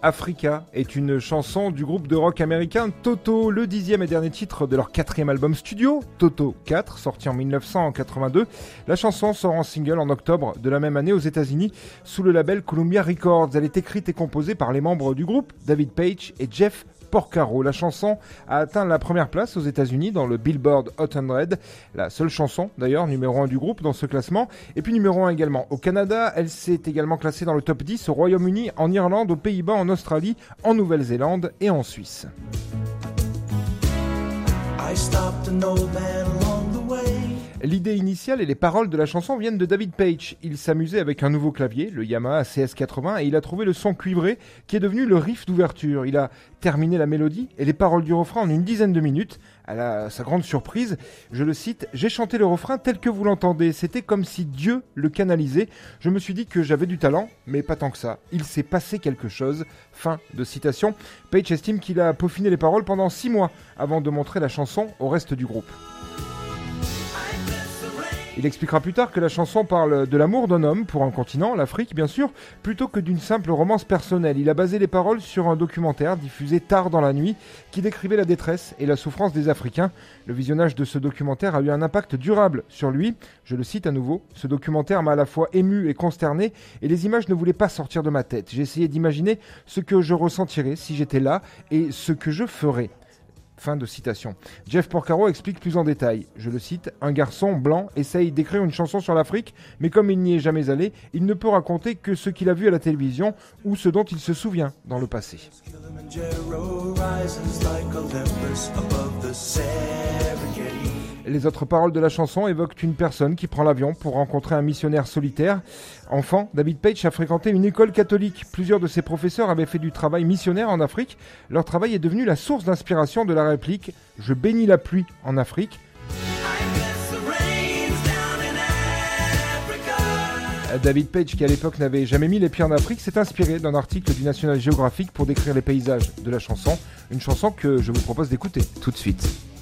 Africa est une chanson du groupe de rock américain Toto, le 10e et dernier titre de leur 4e album studio, Toto 4, sorti en 1982. La chanson sort en single en octobre de la même année aux États-Unis sous le label Columbia Records. Elle est écrite et composée par les membres du groupe, David Paich et Jeff Porcaro. La chanson a atteint la première place aux États-Unis dans le Billboard Hot 100, la seule chanson d'ailleurs numéro 1 du groupe dans ce classement, et puis numéro 1 également au Canada. Elle s'est également classée dans le top 10 au Royaume-Uni, en Irlande, aux Pays-Bas, en Australie, en Nouvelle-Zélande et en Suisse. L'idée initiale et les paroles de la chanson viennent de David Paich. Il s'amusait avec un nouveau clavier, le Yamaha CS80, et il a trouvé le son cuivré qui est devenu le riff d'ouverture. Il a terminé la mélodie et les paroles du refrain en une dizaine de minutes. À sa grande surprise, je le cite, « J'ai chanté le refrain tel que vous l'entendez. C'était comme si Dieu le canalisait. Je me suis dit que j'avais du talent, mais pas tant que ça. Il s'est passé quelque chose. » Fin de citation. Paich estime qu'il a peaufiné les paroles pendant 6 mois avant de montrer la chanson au reste du groupe. Il expliquera plus tard que la chanson parle de l'amour d'un homme pour un continent, l'Afrique bien sûr, plutôt que d'une simple romance personnelle. Il a basé les paroles sur un documentaire diffusé tard dans la nuit qui décrivait la détresse et la souffrance des Africains. Le visionnage de ce documentaire a eu un impact durable sur lui. Je le cite à nouveau, « Ce documentaire m'a à la fois ému et consterné et les images ne voulaient pas sortir de ma tête. J'ai essayé d'imaginer ce que je ressentirais si j'étais là et ce que je ferais. » Fin de citation. Jeff Porcaro explique plus en détail. Je le cite, « Un garçon blanc essaye d'écrire une chanson sur l'Afrique, mais comme il n'y est jamais allé, il ne peut raconter que ce qu'il a vu à la télévision ou ce dont il se souvient dans le passé. » Les autres paroles de la chanson évoquent une personne qui prend l'avion pour rencontrer un missionnaire solitaire. Enfant, David Paich a fréquenté une école catholique. Plusieurs de ses professeurs avaient fait du travail missionnaire en Afrique. Leur travail est devenu la source d'inspiration de la réplique « Je bénis la pluie en Afrique ». David Paich, qui à l'époque n'avait jamais mis les pieds en Afrique, s'est inspiré d'un article du National Geographic pour décrire les paysages de la chanson. Une chanson que je vous propose d'écouter tout de suite.